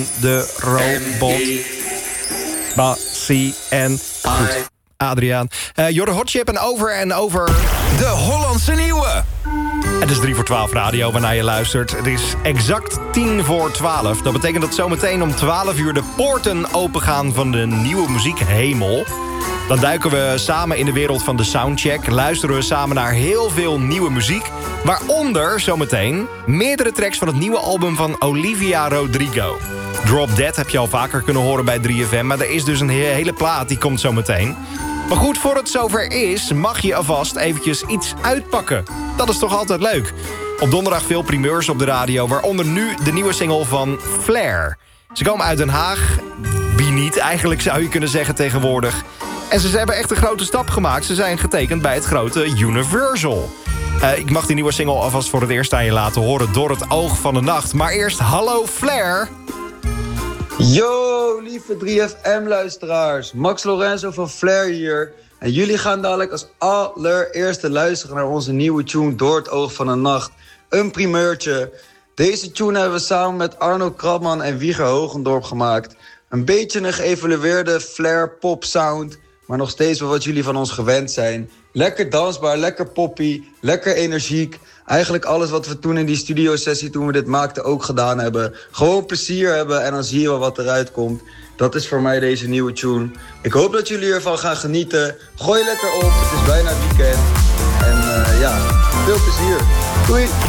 de robot. Bassie en goed. Adriaan. Jorre Hotchip en over... De Hollandse Nieuwe. Het is 3 voor 12 radio waarnaar je luistert. Het is exact 10 voor 12. Dat betekent dat zometeen om 12 uur de poorten opengaan van de nieuwe muziekhemel. Dan duiken we samen in de wereld van de soundcheck. Luisteren we samen naar heel veel nieuwe muziek. Waaronder zometeen meerdere tracks van het nieuwe album van Olivia Rodrigo. Drop Dead heb je al vaker kunnen horen bij 3FM. Maar er is dus een hele plaat, die komt zometeen. Maar goed, voor het zover is, mag je alvast eventjes iets uitpakken. Dat is toch altijd leuk. Op donderdag veel primeurs op de radio, waaronder nu de nieuwe single van Flair. Ze komen uit Den Haag. Wie niet eigenlijk, zou je kunnen zeggen tegenwoordig. En ze hebben echt een grote stap gemaakt. Ze zijn getekend bij het grote Universal. Ik mag die nieuwe single alvast voor het eerst aan je laten horen door het oog van de nacht. Maar eerst, hallo Flair. Yo, lieve 3FM-luisteraars. Max Lorenzo van Flair hier. En jullie gaan dadelijk als allereerste luisteren naar onze nieuwe tune Door het oog van de nacht. Een primeurtje. Deze tune hebben we samen met Arno Krabman en Wieger Hogendorp gemaakt. Een beetje een geëvalueerde Flair pop sound, maar nog steeds wel wat jullie van ons gewend zijn. Lekker dansbaar, lekker poppy, lekker energiek. Eigenlijk alles wat we toen in die studiosessie toen we dit maakten ook gedaan hebben. Gewoon plezier hebben en dan zie je wel wat eruit komt. Dat is voor mij deze nieuwe tune. Ik hoop dat jullie ervan gaan genieten. Gooi lekker op, het is bijna weekend. En ja, veel plezier. Doei!